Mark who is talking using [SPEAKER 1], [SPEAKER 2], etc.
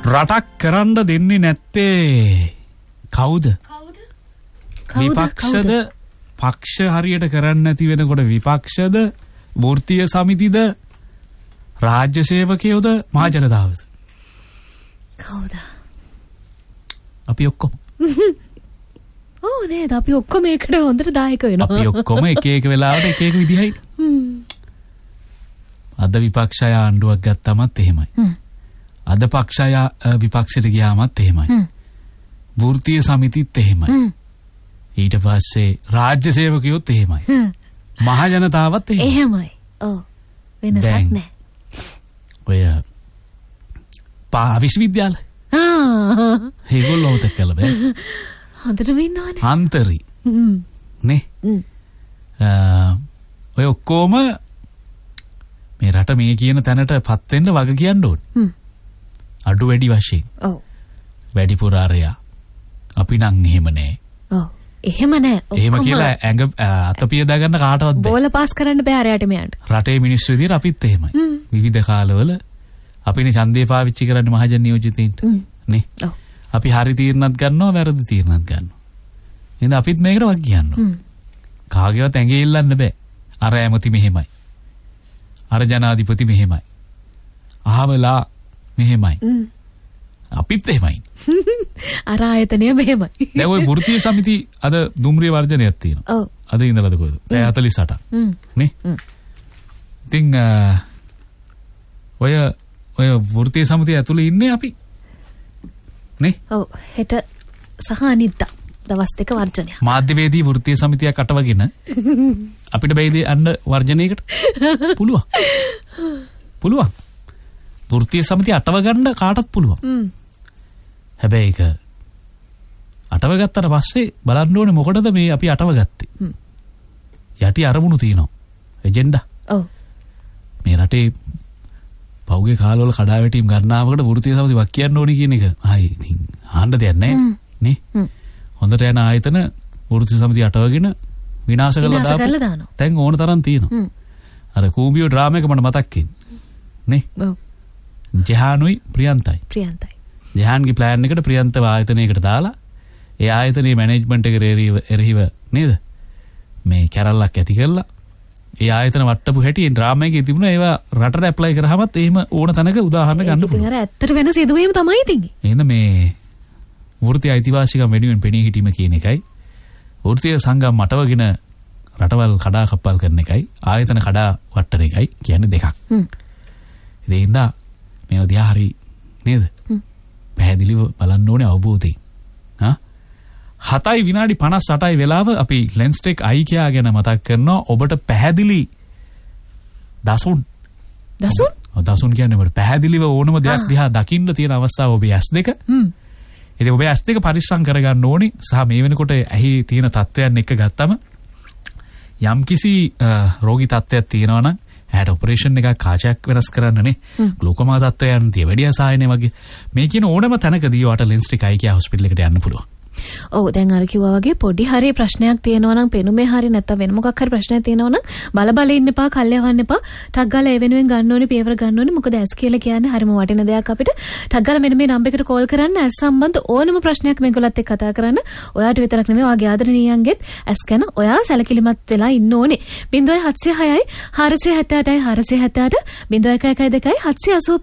[SPEAKER 1] රටක් කරන්න දෙන්නේ නැත්තේ කවුද? විපක්ෂද? පක්ෂ හරියට කරන්නේ නැති වෙනකොට විපක්ෂද? වෘත්තීය සමිතිද? රාජ්‍ය සේවකයෝද? මහ ජනතාවද?
[SPEAKER 2] කවුද?
[SPEAKER 1] අපි ඔක්කොම.
[SPEAKER 2] ඕ නේද අපි ඔක්කොම ඒකට හොඳට දායක වෙනවා.
[SPEAKER 1] අපි ඔක්කොම එක එක වෙලාවට එක එක විදිහයි. අද විපක්ෂය ආණ්ඩුවක් ගත්තමත් එහෙමයි. අද පක්ෂය විපක්ෂයට ගියාමත් එහෙමයි. වෘත්තීය සමිතිත් එහෙමයි. ඊට පස්සේ රාජ්‍ය සේවකයෝත් එහෙමයි. මහ ජනතාවත්
[SPEAKER 2] එහෙමයි. ඔව්. වෙනසක් නැහැ.
[SPEAKER 1] ඔය විශ්වවිද්‍යාල ඒගොල්ලෝට කළ බෑ.
[SPEAKER 2] හොඳටම ඉන්නවනේ.
[SPEAKER 1] අන්තරි. නේ. ඔය ඔක්කොම මේ රට මේ කියන තැනට පත් වෙන්න වග කියන්න ඕනේ. අඩු වැඩි වශයෙන්.
[SPEAKER 2] ඔව්.
[SPEAKER 1] වැඩිපුර ආරයා. අපි නම් එහෙම නෑ.
[SPEAKER 2] ඔව්. එහෙම නෑ.
[SPEAKER 1] එහෙම කියලා ඇඟ අතපිය දාගන්න කාටවත් බෑ.
[SPEAKER 2] බෝල පාස් කරන්න බෑ ආරයට මෙයන්ට.
[SPEAKER 1] රටේ මිනිස්සු විදියට අපිත් එහෙමයි. විවිධ කාලවල අපිනේ ඡන්දේ පාවිච්චි කරන්නේ මහජන නියෝජිතයින්ට. නේ. ඔව්. අපි හරි තීරණත් ගන්නවා වැරදි තීරණත් ගන්නවා. එහෙනම් අපිත් මේකට වග කියනවා. කාගේවත් ඇඟේ ඉල්ලන්න බෑ. අර ඇමති මෙහෙමයි. අර ජනාධිපති මෙහෙමයි. අහවලා මෙහෙමයි. අපිත් එහෙමයි.
[SPEAKER 2] අර ආයතනය මෙහෙමයි.
[SPEAKER 1] දැන් ওই වෘත්තීය සමිති අද දුම්රිය වර්ජනයක් තියෙනවා.
[SPEAKER 2] ඔව්.
[SPEAKER 1] අද ඉඳලාද කොහෙද? පැය 48ක්. නේ? ඉතින් ඔය වෘත්තීය සමිතිය ඇතුලේ ඉන්නේ අපි. නේ?
[SPEAKER 2] ඔව්. හෙට සහ අනිද්දා දවස් දෙක වර්ජනයක්.
[SPEAKER 1] මාධ්‍යවේදී වෘත්තීය සමිතියක් අටවගෙන අපිට බැයිද අන්න වර්ජනයකට? පුළුවන්. පුළුවන්. වෘත්තීය සමිතිය අටව ගන්න කාටත් පුළුවන්. හැබැයි ඒක අටව ගත්තට පස්සේ බලන්න ඕනේ මොකටද මේ අපි අටව ගත්තේ? යටි අරමුණු තියෙනවා. එජෙන්ඩා.
[SPEAKER 2] ඔව්.
[SPEAKER 1] මේ රටේ පෞගේ කාලවල කඩාවැටීම් ගණනාවකට වෘත්තීය සමිතිය වක් කියන්න ඕනේ කියන එක. ආයි ඉතින් ආන්න දෙයක් නැහැ නේ. හොඳට යන ආයතන වෘත්තීය සමිතිය අටවගෙන විනාශ කරලා දානවා. දැන් ඕන තරම් තියෙනවා. අර කූඹියෝ ඩ්‍රාමා එක මට මතක් වෙන්නේ. නේ?
[SPEAKER 2] ඔව්.
[SPEAKER 1] ජහානුයි ප්‍රියන්තයි. ජහාන්ගේ ප්ලෑන් එකට ප්‍රියන්තව ආයතනයකට දාලා ඒ ආයතනයේ මැනේජ්මන්ට් එක එරෙහිව නේද? මේ කැරල්ලක් ඇති කරලා ඒ ආයතන වට්ටපු හැටි ඒ ඩ්‍රාමා එකේ තිබුණා ඒවා රටට ඇප්ලයි කරාමත් එහෙම ඕන තැනක උදාහරණ ගන්න පුළුවන්.
[SPEAKER 2] ඒක ඇත්තට වෙන සිදුවීම තමයි ඉතින්.
[SPEAKER 1] එහෙනම් මේ වෘත්තීය අයිතිවාසිකම් වෙනුවෙන් පෙනී හිටීම කියන එකයි වෘත්තීය සංගම් මටවගෙන රටවල් කඩා කප්පල් කරන එකයි ආයතන කඩා වට්ටන එකයි කියන්නේ දෙකක්. ඒ හින්දා මේව දිහා හරි නේද? පැහැදිලිව බලන්න ඕනේ අවබෝධයෙන්. 7යි විනාඩි 58යි වෙලාව අපි ලෙන්ස්ටෙක් IKEA ගැන මතක් කරනවා. ඔබට පැහැදිලි දසුන් කියන්නේ ඔබට පැහැදිලිව ඕනම දෙයක් දිහා දකින්න තියෙන අවස්ථාව ඔබේ S2. ඉතින් ඔබේ S2 පරිස්සම් කරගන්න ඕනේ. සහ මේ වෙනකොට ඇහි තියෙන තත්ත්වයන් එක්ක ගත්තම යම්කිසි රෝගී තත්ත්වයක් තියෙනවා නම් ඇයට ඔපරේෂන් එකක් කාචයක් වෙනස් කරන්නනේ. ග්ලූකෝමා තත්ත්වයන් තිය වැඩි අසායනේ වගේ මේ කියන ඕනම තැනකදී ඔයාලට ලෙන්ස්ටෙක් IKEA හොස්පිටල් එකට යන්න පුළුවන්.
[SPEAKER 2] ඔව් දැන් අර කිව්වා වගේ පොඩි හරි ප්‍රශ්නයක් තියෙනවා නම් පෙනුමේ හරි නැත්නම් වෙන මොකක් හරි ප්‍රශ්නයක් තියෙනවා නම් බල ඉන්න එපා කල්යවන්න එපා ටක් ගාලා ඒ වෙනුවෙන් ගන්න ඕනේ පියවර ගන්න ඕනේ මොකද ඇස් කියලා කියන්නේ හරිම වටින දෙයක් අපිට ටක් ගාලා මෙන්න මේ නම්බර් එකට කෝල් කරන්න ඇස් සම්බන්ධ ඕනම ප්‍රශ්නයක් මේගොල්ලත් එක්ක කතා කරන්න ඔයාට විතරක් නෙමෙයි ඔයාගේ ආදරණීයන්ගෙත් ඇස් ගැන ඔයා සැලකිලිමත් වෙලා ඉන්න ඕනේ 0706යි 478යි 478 0112යි